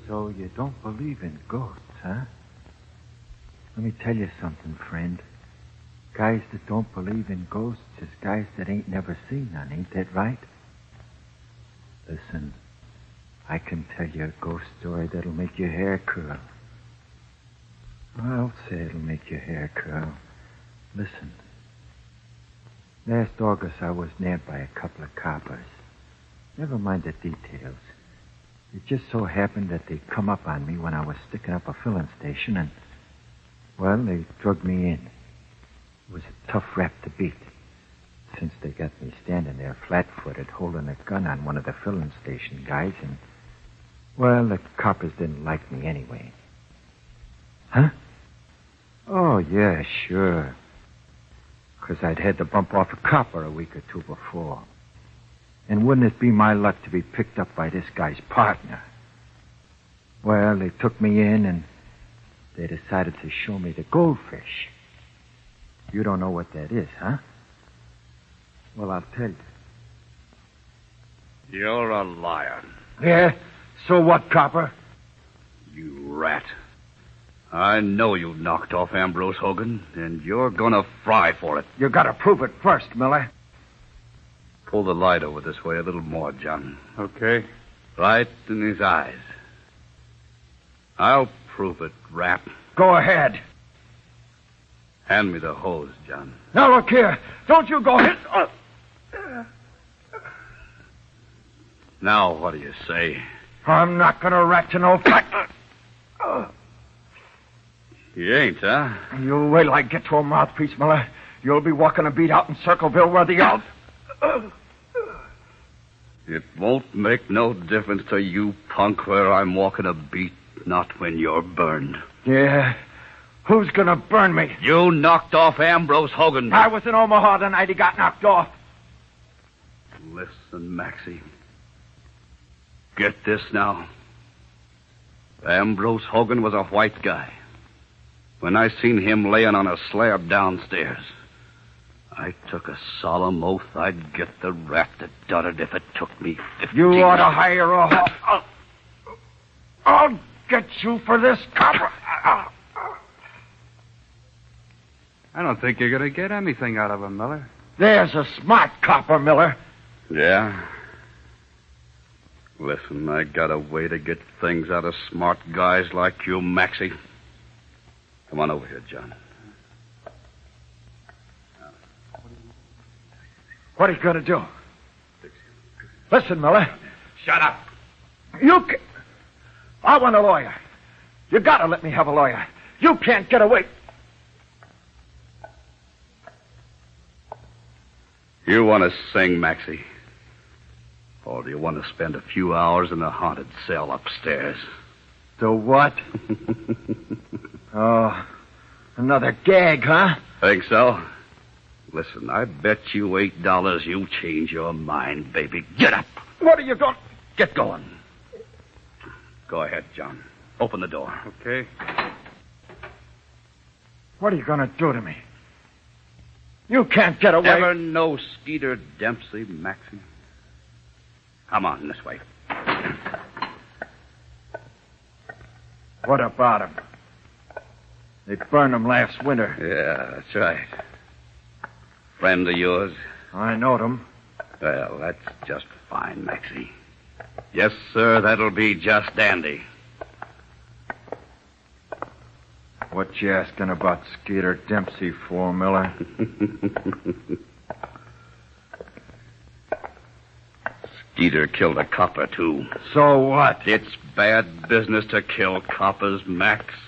So you don't believe in ghosts, huh? Let me tell you something, friend. Guys that don't believe in ghosts is guys that ain't never seen none, ain't that right? Listen, I can tell you a ghost story that'll make your hair curl. I'll say it'll make your hair curl. Listen. Last August, I was nabbed by a couple of coppers. Never mind the details. It just so happened that they come up on me when I was sticking up a filling station and, well, they drugged me in. It was a tough rap to beat, since they got me standing there flat-footed holding a gun on one of the filling station guys and, well, the coppers didn't like me anyway. Huh? Oh, yeah, sure. 'Cause I'd had to bump off a copper a week or two before. And wouldn't it be my luck to be picked up by this guy's partner? Well, they took me in and they decided to show me the goldfish. You don't know what that is, huh? Well, I'll tell you. You're a liar. Yeah? So what, copper? You rat. I know you knocked off Ambrose Hogan, and you're gonna fry for it. You gotta prove it first, Miller. Pull the light over this way a little more, John. Okay. Right in his eyes. I'll prove it, Rap. Go ahead. Hand me the hose, John. Now, look here. Don't you go ahead. Now, what do you say? I'm not gonna rat to no flat. You ain't, huh? You wait till I get to a mouthpiece, Miller. You'll be walking a beat out in Circleville where the out. It won't make no difference to you, punk, where I'm walking a beat, not when you're burned. Yeah? Who's gonna burn me? You knocked off Ambrose Hogan. I was in Omaha the night he got knocked off. Listen, Maxie. Get this now. Ambrose Hogan was a white guy. When I seen him laying on a slab downstairs, I took a solemn oath I'd get the rat that done it if it took me 50 You ought to hire a hawk. I'll get you for this, copper. I don't think you're going to get anything out of him, Miller. There's a smart copper, Miller. Yeah? Listen, I got a way to get things out of smart guys like you, Maxie. Come on over here, John. What are you going to do? Listen, Miller. Shut up. I want a lawyer. You got to let me have a lawyer. You can't get away. You want to sing, Maxie? Or do you want to spend a few hours in a haunted cell upstairs? The what? Oh, another gag, huh? Think so? Listen, I bet you $8 you change your mind, baby. Get up. What are you going... Get going. Go ahead, John. Open the door. Okay. What are you going to do to me? You can't get away. Ever know Skeeter Dempsey, Maxie? Come on, this way. What about him? They burned him last winter. Yeah, that's right. Friend of yours? I knowed him. Well, that's just fine, Maxie. Yes, sir, that'll be just dandy. What you asking about Skeeter Dempsey for, Miller? Skeeter killed a copper, too. So what? It's bad business to kill coppers, Max.